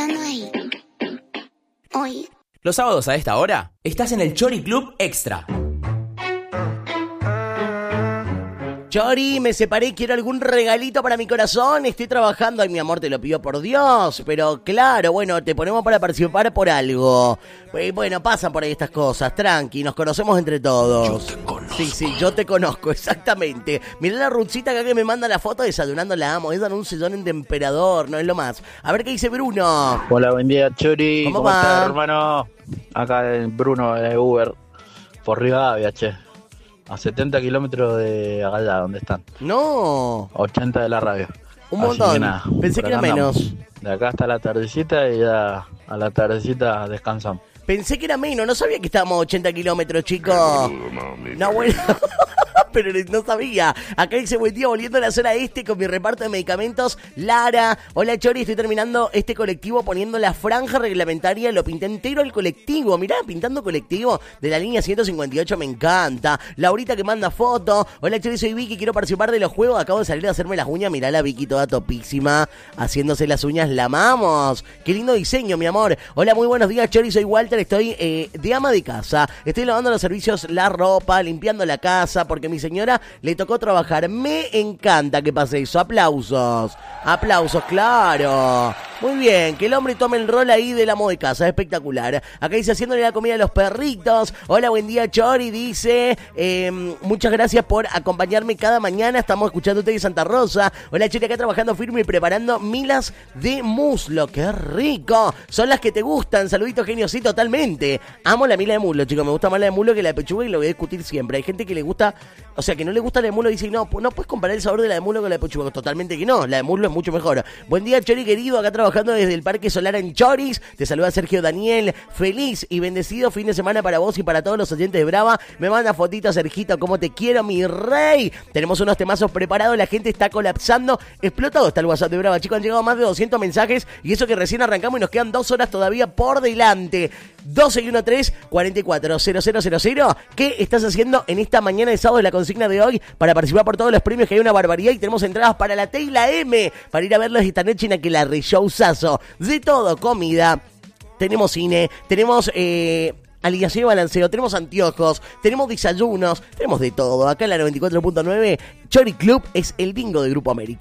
están ahí. Hoy. Los sábados a esta hora, estás en el Chori Club Extra. Chori, me separé, quiero algún regalito para mi corazón, estoy trabajando, ay mi amor, te lo pido por Dios, pero claro, bueno, te ponemos para participar por algo. Bueno, pasan por ahí estas cosas, tranqui, nos conocemos entre todos. Yo te conozco. Sí, yo te conozco, exactamente. Mirá la Ruthcita acá que me manda la foto desayunando, la amo, ella en un sillón en temperador, no es lo más. A ver qué dice Bruno. Hola, buen día, Chori. ¿Cómo ¿Cómo va? estás, hermano? Acá el Bruno de Uber, por Rivadavia, che. A 70 kilómetros de allá, donde están. No, 80 de la radio. un Así montón, que nada, pensé por que era acá andamos. menos. De acá hasta la tardecita y ya a la tardecita descansamos. Pensé que era menos, no sabía que estábamos a 80 kilómetros, chicos. No, bueno, pero no sabía. Acá dice, buen día, volviendo a la zona este con mi reparto de medicamentos. Lara, hola Chori, estoy terminando este colectivo poniendo la franja reglamentaria, lo pinté entero al colectivo. Mirá, pintando colectivo de la línea 158, me encanta. Laurita que manda foto. Hola Chori, soy Vicky, quiero participar de los juegos. Acabo de salir a hacerme las uñas, mirá la Vicky toda topísima, haciéndose las uñas, la amamos. Qué lindo diseño, mi amor. Hola, muy buenos días Chori, soy Walter, estoy de ama de casa. Estoy lavando los servicios, la ropa, limpiando la casa, porque mi señora le tocó trabajar. Me encanta que pase eso. Aplausos. Aplausos, claro. Muy bien, que el hombre tome el rol ahí del amo de casa, espectacular. Acá dice, haciéndole la comida a los perritos. Hola, buen día Chori, dice, muchas gracias por acompañarme cada mañana, estamos escuchándote de Santa Rosa. Hola Chori, acá trabajando firme y preparando milas de muslo, qué rico. Son las que te gustan, saluditos genio, sí, totalmente. Amo la mila de muslo, chicos, me gusta más la de muslo que la de pechuga y lo voy a discutir siempre. Hay gente que le gusta, o sea, que no le gusta la de muslo y dice, no puedes comparar el sabor de la de muslo con la de pechuga. Totalmente que no, la de muslo es mucho mejor. Buen día Chori querido, acá trabajando desde el Parque Solar en Choris. Te saluda Sergio Daniel. Feliz y bendecido fin de semana para vos y para todos los oyentes de Brava. Me manda fotitos, Sergito, como te quiero, mi rey. Tenemos unos temazos preparados, la gente está colapsando. Explotado está el WhatsApp de Brava, chicos, han llegado más de 200 mensajes y eso que recién arrancamos y nos quedan 2 horas todavía por delante. 1213-440000. ¿Qué estás haciendo en esta mañana de sábado de la consigna de hoy para participar por todos los premios? Que hay una barbaridad y tenemos entradas para la T y la M para ir a verlos esta noche en Aquelarre, showzazo de todo, comida, tenemos cine, tenemos alineación y balanceo, tenemos anteojos, tenemos desayunos, tenemos de todo. Acá en la 94.9 Chori Club es el bingo de Grupo América.